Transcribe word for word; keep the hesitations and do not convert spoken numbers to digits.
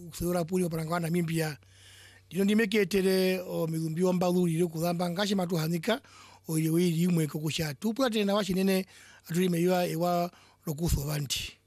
kusora puli oparangana mimbia dino ndimeketere o migumbi ombaluli kuzamba ngashi matuhanika oyo iri imwe kokusha tupwa tena wachinene atuli meyo ewa lokuso vanti